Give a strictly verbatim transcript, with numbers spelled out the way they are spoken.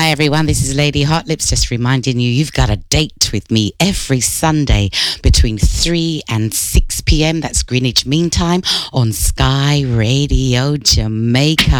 Hi everyone, this is Lady Hot Lips, just reminding you you've got a date with me every Sunday between three and six p.m. That's Greenwich Mean Time on Sky Radio Jamaica.